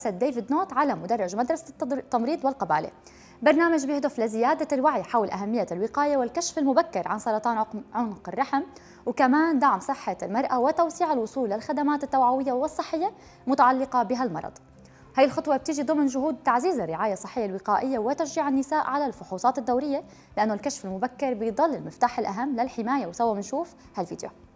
ديفيد نوت على مدرج مدرسة التمريض والقبالة. برنامج بيهدف لزيادة الوعي حول أهمية الوقاية والكشف المبكر عن سرطان عنق الرحم، وكمان دعم صحة المرأة وتوسيع الوصول للخدمات التوعوية والصحية متعلقة بهالمرض. هاي الخطوة بتيجي ضمن جهود تعزيز الرعاية الصحية الوقائية وتشجيع النساء على الفحوصات الدورية، لأنه الكشف المبكر بيضل المفتاح الأهم للحماية. وسوا بنشوف هالفيديو.